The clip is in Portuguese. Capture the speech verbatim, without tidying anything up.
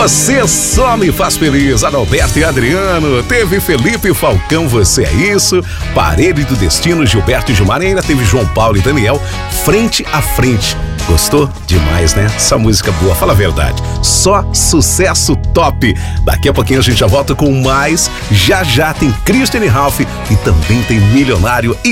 Você Só Me Faz Feliz, Adalberto e Adriano. Teve Felipe Falcão, Você É Isso. Parede do Destino, Gilberto e Gilmar. E ainda teve João Paulo e Daniel, Frente a Frente. Gostou? Demais, né? Essa música boa, fala a verdade. Só sucesso top. Daqui a pouquinho a gente já volta com mais. Já já tem Christian e Ralph e também tem Milionário e